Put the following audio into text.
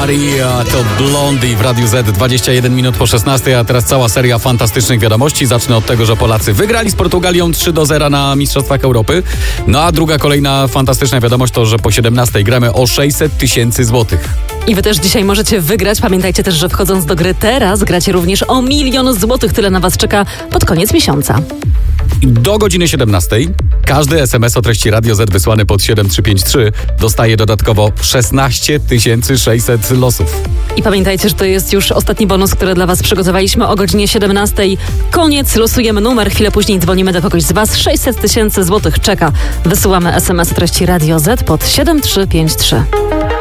Maria to Blondie w Radiu Z, 21 minut po 16, a teraz cała seria fantastycznych wiadomości. Zacznę od tego, że Polacy wygrali z Portugalią 3-0 na Mistrzostwach Europy. No a druga kolejna fantastyczna wiadomość to, że po 17 gramy o 600 000 złotych. I wy też dzisiaj możecie wygrać. Pamiętajcie też, że wchodząc do gry teraz gracie również o 1 000 000 złotych. Tyle na was czeka pod koniec miesiąca. Do godziny 17 każdy SMS o treści Radio Z wysłany pod 7353 dostaje dodatkowo 16 600 losów. I pamiętajcie, że to jest już ostatni bonus, który dla was przygotowaliśmy o godzinie 17. Koniec, losujemy numer, chwilę później dzwonimy do kogoś z was. 600 000 złotych czeka. Wysyłamy SMS o treści Radio Z pod 7353.